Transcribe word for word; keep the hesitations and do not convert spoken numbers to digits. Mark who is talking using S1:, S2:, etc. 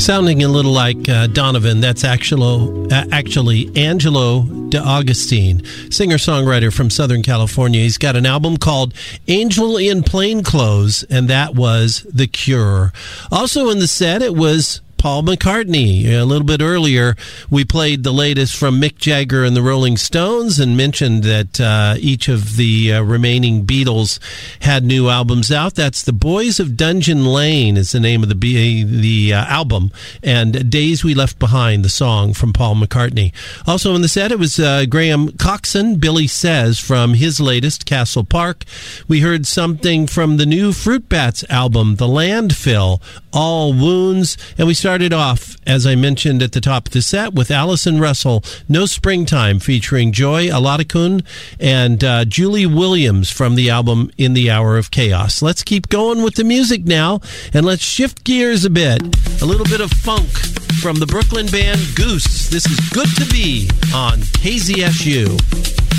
S1: Sounding a little like uh, Donovan, that's actually, uh, actually Angelo DeAugustine, singer-songwriter from Southern California. He's got an album called Angel in Plain Clothes, and that was The Cure. Also in the set, it was Paul McCartney. A little bit earlier, we played the latest from Mick Jagger and the Rolling Stones and mentioned that uh, each of the uh, remaining Beatles had new albums out. That's The Boys of Dungeon Lane is the name of the the uh, album, and Days We Left Behind, the song from Paul McCartney. Also in the set, it was uh, Graham Coxon, Billy Says, from his latest, Castle Park. We heard something from the new Fruit Bats album, The Landfill, All Wounds, and we started off, as I mentioned at the top of the set, with Alison Russell, No Springtime, featuring Joy Aladakun and uh, Julie Williams from the album In the Hour of Chaos. Let's keep going with the music now, and let's shift gears a bit. A little bit of funk from the Brooklyn band Goose. This is Good to Be on K Z S U.